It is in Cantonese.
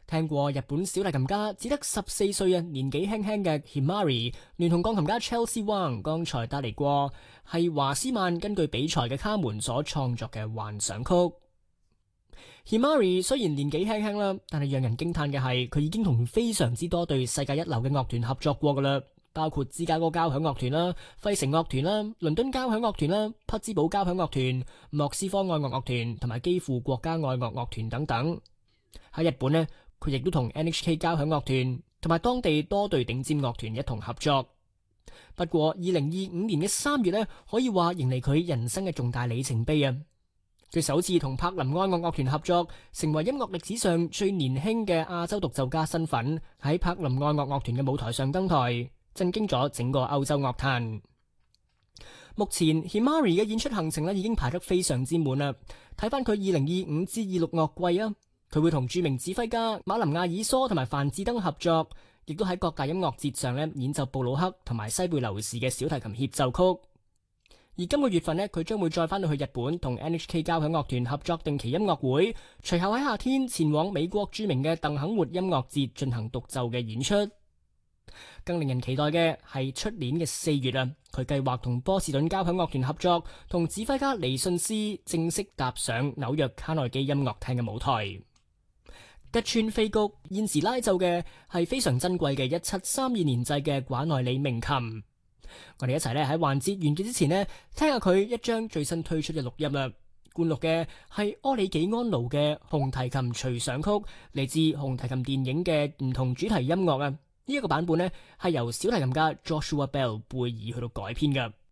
聽過日本小提琴家只得14歲年紀輕輕嘅 Himari 聯同鋼琴家 Chelsea Wang 剛才帶嚟過係華斯曼根據比賽嘅卡門所創作嘅幻想曲。Himari 雖然年紀輕輕啦，但係讓人驚嘆嘅係佢已經同非常之多對世界一流嘅樂團合作過噶啦，包括芝加哥交響樂團啦、費城樂團啦、倫敦交響樂團啦、匹茲堡交響樂團、莫斯科愛樂樂團同埋基輔國家愛樂樂團等等。喺日本呢，佢亦都同 NHK 交響樂團同埋當地多隊頂尖樂團一同合作。不過2025年嘅3月呢，可以話迎嚟佢人生嘅重大里程碑啊！佢首次同柏林愛樂樂團合作，成為音樂歷史上最年輕嘅亞洲獨奏家身份，喺柏林愛樂樂團嘅舞台上登台，震驚咗整個歐洲樂壇。目前 Himari 嘅演出行程已經排得非常之滿啦。睇翻佢2025至26樂季啊，佢會同著名指揮家馬林亞爾梭同埋范志登合作，亦都喺各大音樂節上演奏布魯克同埋西貝流士嘅小提琴協奏曲。而今個月份佢將會再翻到去日本同 NHK 交響樂團合作定期音樂會，隨後喺夏天前往美國著名嘅鄧肯活音樂節進行獨奏嘅演出。更令人期待嘅係出年嘅4月啊，佢計劃同波士頓交響樂團合作，同指揮家尼遜斯正式踏上紐約卡內基音樂廳嘅舞台。吉川飛谷現時拉奏嘅係非常珍貴嘅1732年製嘅寡內里鳴琴。我哋一齊喺環節完結之前聽下佢一張最新推出嘅錄音啦。灌錄嘅係柯里紀安奴嘅紅提琴隨想曲，嚟自紅提琴電影嘅唔同主題音樂啊。呢一個版本係由小提琴家 Joshua Bell 貝爾去到改編㗎。